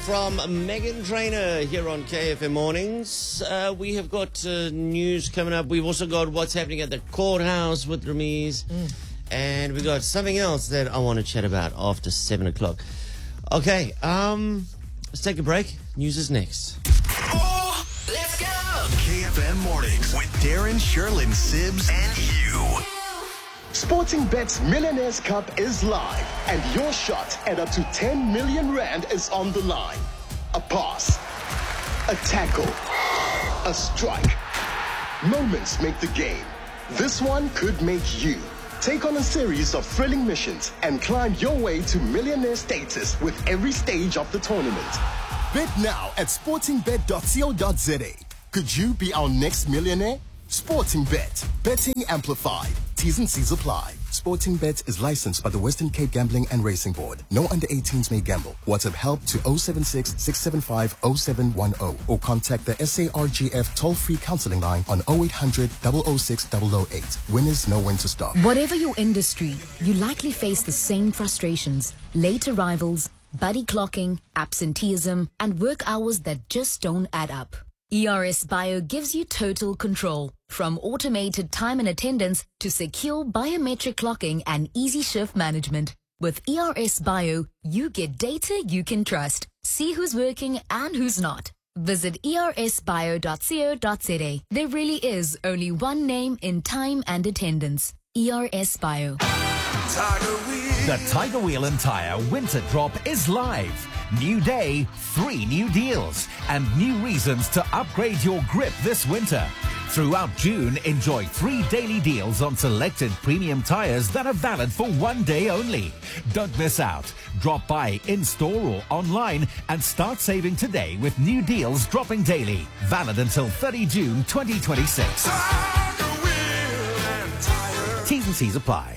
from Megan Trainor here on KFM Mornings. We have got news coming up. We've also got what's happening at the courthouse with Ramiz. And we got something else that I want to chat about after 7 o'clock. Okay, let's take a break. News is next. Oh, let's go! KFM Mornings with Darren, Sherlyn, Sibs, and you. Sporting Bet's Millionaires Cup is live, and your shot at up to 10 million rand is on the line. A pass, a tackle, a strike. Moments make the game. This one could make you. Take on a series of thrilling missions and climb your way to millionaire status with every stage of the tournament. Bet now at sportingbet.co.za. Could you be our next millionaire? Sporting Bet. Betting amplified. T's and C's apply. Sporting Bet is licensed by the Western Cape Gambling and Racing Board. No under 18s may gamble. WhatsApp help to 076-675-0710 or contact the SARGF toll-free counseling line on 0800 006 008. Winners know when to stop. Whatever your industry, you likely face the same frustrations. Late arrivals, buddy clocking, absenteeism, and work hours that just don't add up. ERS Bio gives you total control. From automated time and attendance to secure biometric clocking and easy shift management. With ERS Bio, you get data you can trust. See who's working and who's not. Visit ersbio.co.za. There really is only one name in time and attendance. ERS Bio. The Tiger Wheel and Tire Winter Drop is live. New day, 3 new deals, and new reasons to upgrade your grip this winter. Throughout June, enjoy 3 daily deals on selected premium tires that are valid for 1 day only. Don't miss out. Drop by in-store or online and start saving today with new deals dropping daily. Valid until 30 June 2026. T's and C's apply.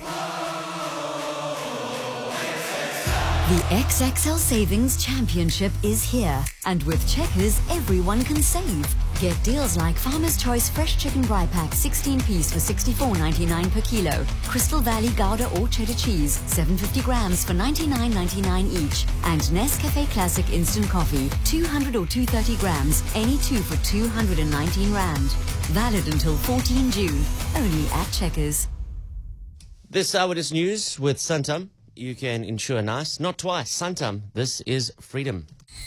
The XXL Savings Championship is here, and with Checkers, everyone can save. Get deals like Farmer's Choice Fresh Chicken Dry Pack 16-piece for $64.99 per kilo, Crystal Valley Gouda or Cheddar Cheese 750 grams for $99.99 each, and Nescafe Classic Instant Coffee 200 or 230 grams, any 2 for 219 rand. Valid until 14 June, only at Checkers. This hour is news with Santam. You can insure nice, not twice. Santam, this is freedom.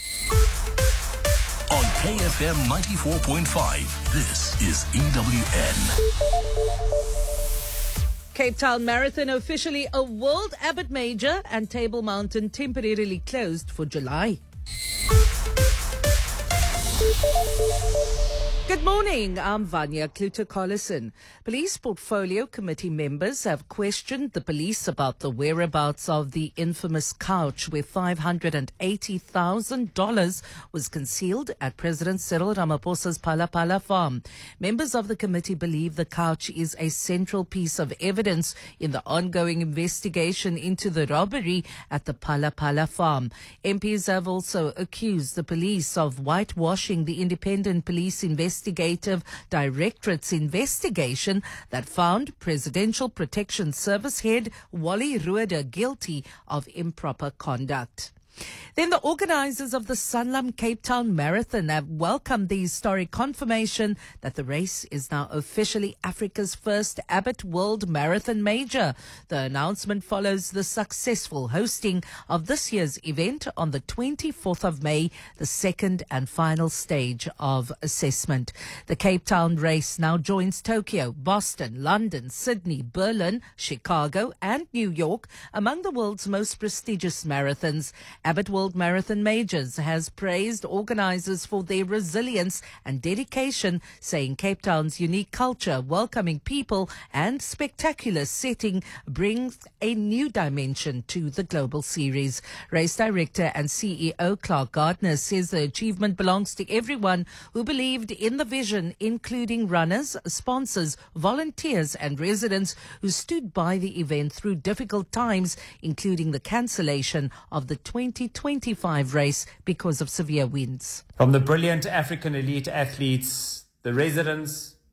On KFM 94.5, this is EWN. Cape Town Marathon officially a World Abbott Major, and Table Mountain temporarily closed for July. Good morning, I'm Vanya Kluter-Collison. Police Portfolio Committee members have questioned the police about the whereabouts of the infamous couch where $580,000 was concealed at President Cyril Ramaphosa's Phala Phala farm. Members of the committee believe the couch is a central piece of evidence in the ongoing investigation into the robbery at the Phala Phala farm. MPs have also accused the police of whitewashing the Independent Police Investigative Directorate's investigation that found Presidential Protection Service head Wally Roeder guilty of improper conduct. Then the organisers of the Sanlam Cape Town Marathon have welcomed the historic confirmation that the race is now officially Africa's first Abbott World Marathon Major. The announcement follows the successful hosting of this year's event on the 24th of May, the second and final stage of assessment. The Cape Town race now joins Tokyo, Boston, London, Sydney, Berlin, Chicago and New York among the world's most prestigious marathons. Abbott World Marathon Majors has praised organisers for their resilience and dedication, saying Cape Town's unique culture, welcoming people and spectacular setting brings a new dimension to the global series. Race Director and CEO Clark Gardner says the achievement belongs to everyone who believed in the vision, including runners, sponsors, volunteers and residents who stood by the event through difficult times, including the cancellation of the 2025 race because of severe winds. From the brilliant African elite athletes, the residents,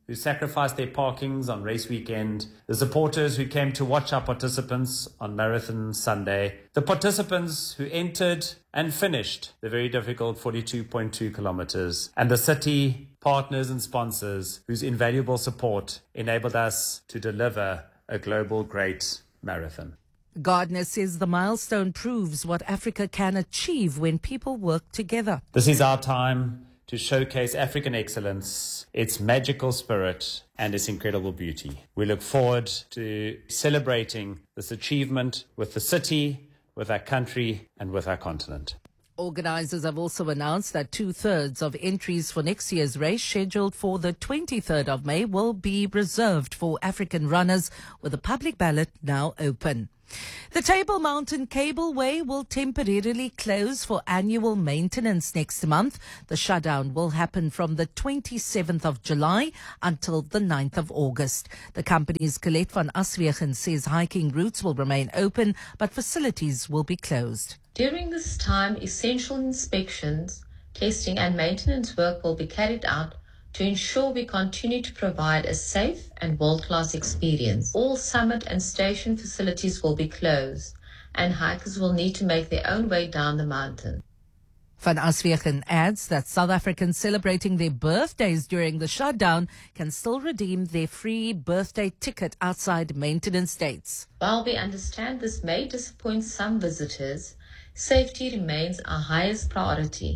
who sacrificed their parkings on race weekend, the supporters who came to watch our participants on Marathon Sunday, the participants who entered and finished the very difficult 42.2 kilometers, and the city, partners and sponsors whose invaluable support enabled us to deliver a global great marathon. Gardner says the milestone proves what Africa can achieve when people work together. This is our time to showcase African excellence, its magical spirit, and its incredible beauty. We look forward to celebrating this achievement with the city, with our country, and with our continent. Organisers have also announced that 2/3 of entries for next year's race, scheduled for the 23rd of May, will be reserved for African runners, with a public ballot now open. The Table Mountain Cableway will temporarily close for annual maintenance next month. The shutdown will happen from the 27th of July until the 9th of August. The company's Colette van Aswegen says hiking routes will remain open, but facilities will be closed. During this time, essential inspections, testing and maintenance work will be carried out to ensure we continue to provide a safe and world-class experience. All summit and station facilities will be closed, and hikers will need to make their own way down the mountain. Van Aswegen adds that South Africans celebrating their birthdays during the shutdown can still redeem their free birthday ticket outside maintenance dates. While we understand this may disappoint some visitors, safety remains our highest priority.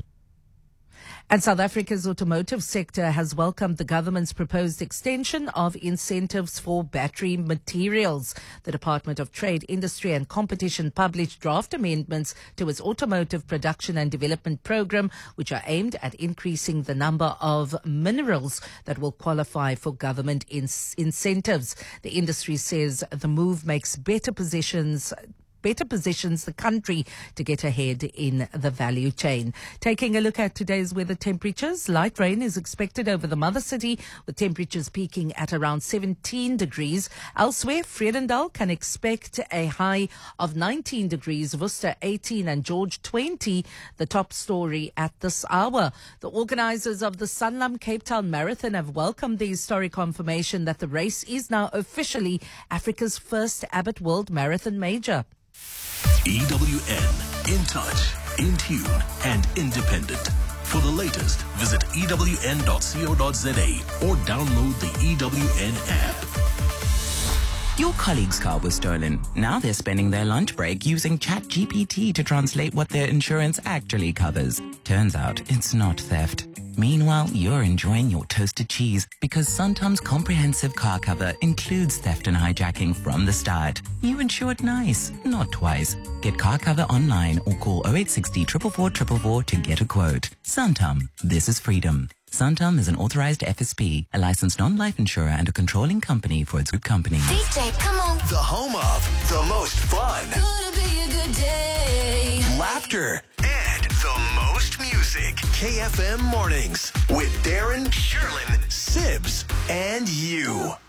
And South Africa's automotive sector has welcomed the government's proposed extension of incentives for battery materials. The Department of Trade, Industry and Competition published draft amendments to its automotive production and development program, which are aimed at increasing the number of minerals that will qualify for government incentives. The industry says the move makes better positions the country to get ahead in the value chain. Taking a look at today's weather temperatures, light rain is expected over the mother city, with temperatures peaking at around 17 degrees. Elsewhere, Vredendal can expect a high of 19 degrees, Worcester 18 and George 20, the top story at this hour. The organisers of the Sanlam Cape Town Marathon have welcomed the historic confirmation that the race is now officially Africa's first Abbott World Marathon Major. EWN, in touch, in tune, and independent. For the latest, visit ewn.co.za or download the EWN app. Your colleague's car was stolen. Now they're spending their lunch break using ChatGPT to translate what their insurance actually covers. Turns out it's not theft. Meanwhile, you're enjoying your toasted cheese because Santam's comprehensive car cover includes theft and hijacking from the start. You insured nice, not twice. Get car cover online or call 0860 444 444 to get a quote. Santam, this is freedom. Santam is an authorized FSP, a licensed non-life insurer and a controlling company for its group company. DJ, come on. The home of the most fun. Gonna be a good day. Laughter. And the most music. KFM Mornings with Darren, Sherlyn, Sibs, and you.